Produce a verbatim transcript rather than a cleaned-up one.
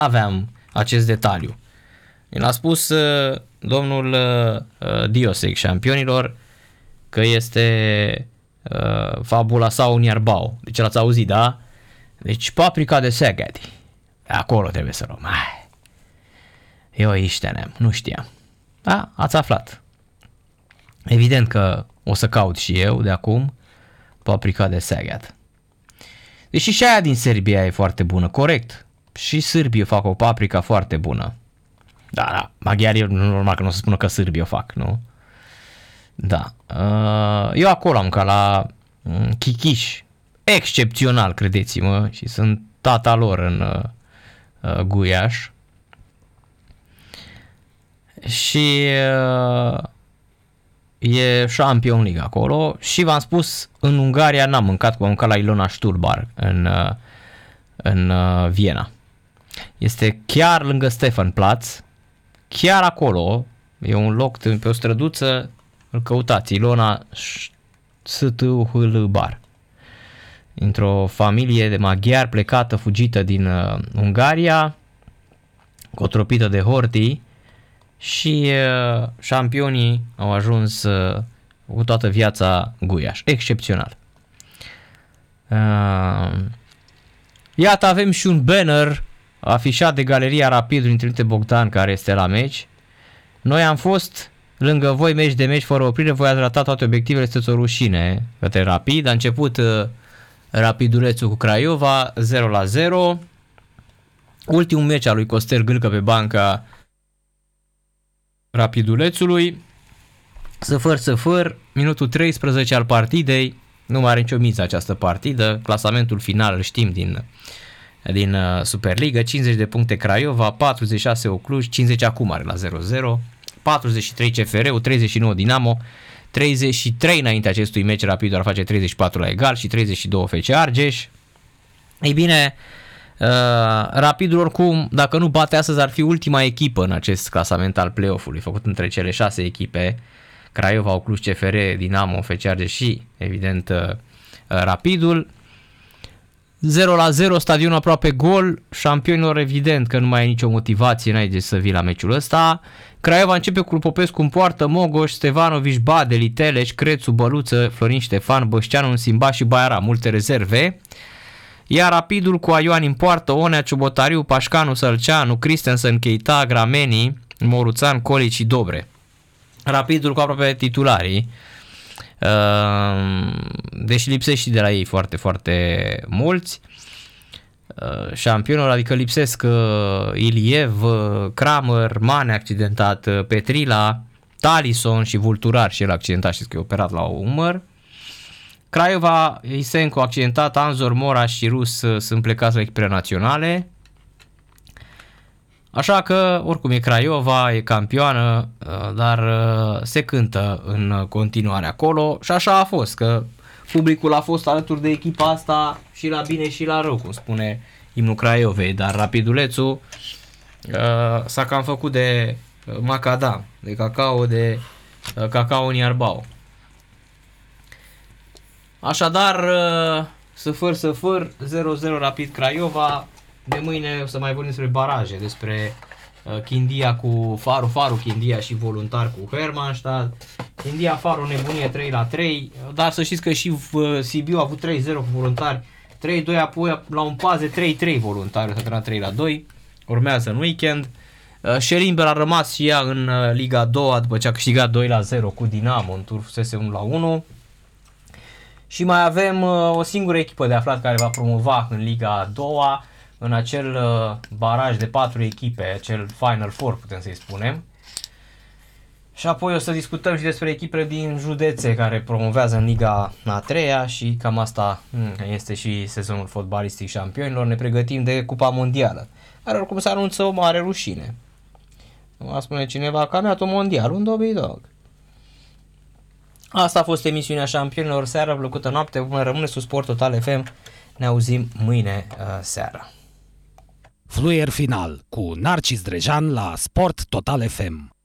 aveam acest detaliu. El a spus uh, domnul uh, Dioseg șampionilor că este uh, fabula sau un iarbau. Deci l-ați auzit, da? Deci paprika de Szeged. Acolo trebuie să luăm. Ai. Eu iștenem, nu știam. Da, ați aflat. Evident că o să caut și eu de acum paprika de Szeged. Deși și aia din Serbia e foarte bună, corect. Și sârbii fac o paprika foarte bună. Da, da, maghiarii normal că nu o să spună că sârbii o fac, nu? Da. Eu acolo am ca la Chichiș. Excepțional, credeți-mă, și sunt tata lor în Guiaș. Și e Champions League acolo și v-am spus, în Ungaria n-am mâncat, cum am mâncat la Ilona Sturbar în, în Viena. Este chiar lângă Stefanplatz, chiar acolo, e un loc pe o străduță, îl căutați, Ilona Sturbar. Într-o familie de maghiari plecată, fugită din uh, Ungaria, cotropită de hortii, și uh, șampionii au ajuns uh, cu toată viața Guiaș. Excepțional. Uh, iată, avem și un banner afișat de Galeria Rapid din Trimite Bogdan, care este la meci. Noi am fost lângă voi meci de meci fără oprire, voi ați ratat toate obiectivele, este o rușine către Rapid. A început uh, Rapidulețul cu Craiova zero la zero. Ultimul meci al lui Costel Gâlcă pe banca Rapidulețului. Săfăr, săfăr, minutul treisprezece al partidei. Nu mai are nicio miză această partidă. Clasamentul final îl știm din, din Superliga. cincizeci de puncte Craiova, patruzeci și șase Ocluj, cincizeci acum are la zero zero, patruzeci și trei C F R-ul, treizeci și nouă Dinamo, treizeci și trei înainte acestui meci Rapid ar face treizeci și patru la egal și treizeci și doi F C Argeș. Ei bine, uh, Rapidul oricum, dacă nu bate astăzi, ar fi ultima echipă în acest clasament al play-off-ului, făcut între cele șase echipe, Craiova, Ocluj, C F R, Dinamo, F C Argeș și, evident, uh, Rapidul. zero la zero, stadionul aproape gol, șampionilor evident că nu mai ai nicio motivație, n-ai de să vii la meciul ăsta. Craiova începe cu Popescu în poartă, Mogoș, Stevanovici, Badeli, Teleș, Crețu, Băluță, Florin Ștefan, Bășceanu, Simba și Baiara, multe rezerve. Iar Rapidul cu Aioani în poartă, Onea, Ciubotariu, Pașcanu, Sălceanu, Christensen, Keita, Grameni, Moruțan, Colici și Dobre. Rapidul cu aproape titularii, deși lipsește și de la ei foarte, foarte mulți. Șampionul, adică lipsesc Iliev, Kramer, Mane accidentat, Petrila, Talison și Vulturar și el accidentat, știți că e operat la umăr. Craiova, Isenco accidentat, Anzor, Mora și Rus sunt plecați la echipele naționale. Așa că, oricum e Craiova, e campioană, dar se cântă în continuare acolo și așa a fost, că publicul a fost alături de echipa asta și la bine și la rău, cum spune imnul Craiovei, dar Rapidulețul uh, s-a cam făcut de macadam, de cacao, de uh, cacao în iarbau. Așadar, uh, săfăr, săfăr, zero zero Rapid Craiova. De mâine o să mai vorbim despre baraje, despre uh, Chindia cu Faru, Faru, Chindia și Voluntar cu Hermannstadt. Chindia, Faru, nebunie trei la trei, dar să știți că și uh, Sibiu a avut trei zero cu Voluntari, trei doi, apoi la un pas de trei trei Voluntari, s-a terminat trei la doi, urmează în weekend. Uh, Șerimbel a rămas și ea în uh, Liga a doua după ce a câștigat doi la zero cu Dinamo, în tur fusese unu la unu. Și mai avem uh, o singură echipă de aflat care va promova în Liga a doua, în acel uh, baraj de patru echipe, acel Final Four putem să-i spunem. Și apoi o să discutăm și despre echipele din județe care promovează în Liga a treia și cam asta este și sezonul fotbalistic șampionilor. Ne pregătim de Cupa Mondială, care oricum se anunță o mare rușine. Va spune cineva că am iat-o mondial, un dobi dog. Asta a fost emisiunea șampionilor, seara plăcută, noapte, bună, rămâne sub Sport Total F M. Ne auzim mâine uh, seara. Fluier final cu Narcis Drejan la Sport Total F M.